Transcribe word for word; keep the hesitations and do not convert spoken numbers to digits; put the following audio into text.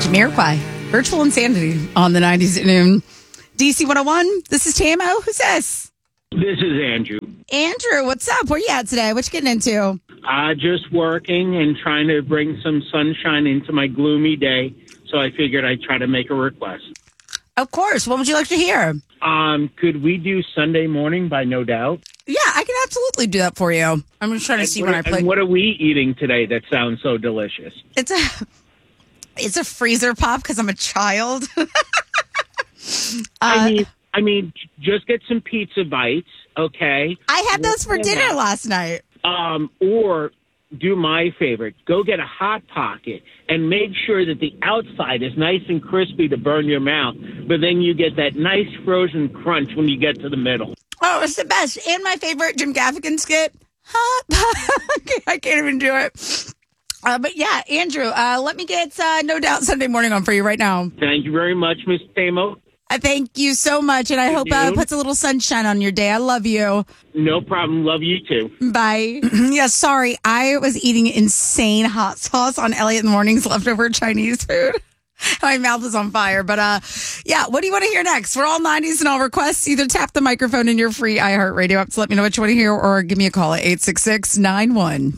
Jamiroquai, Virtual Insanity on the nineties at noon. D C one oh one, this is T M O. Who's this? This is Andrew. Andrew, what's up? Where you at today? What you getting into? Uh, just working and trying to bring some sunshine into my gloomy day. So I figured I'd try to make a request. Of course. What would you like to hear? Um, could we do Sunday Morning by No Doubt? Yeah, I can absolutely do that for you. I'm just trying to And see what, when I play. And what are we eating today that sounds so delicious? It's a it's a freezer pop because I'm a child. uh, I mean, I mean, just get some pizza bites, okay? I had those for dinner last night. Um, or do my favorite. Go get a Hot Pocket and make sure that the outside is nice and crispy to burn your mouth, but then you get that nice frozen crunch when you get to the middle. Oh, it's the best. And my favorite Jim Gaffigan skit. Hot Pocket. I can't even do it. Uh, but yeah, Andrew, uh, let me get uh, No Doubt Sunday Morning on for you right now. Thank you very much, Miss Tamo. I thank you so much, and I hope uh, it puts a little sunshine on your day. I love you. No problem. Love you too. Bye. Yeah, sorry. I was eating insane hot sauce on Elliot in the Morning's leftover Chinese food. My mouth is on fire. But uh, yeah, what do you want to hear next? We're all nineties and all requests. Either tap the microphone in your free iHeartRadio app to let me know what you want to hear, or give me a call at eight six six nine one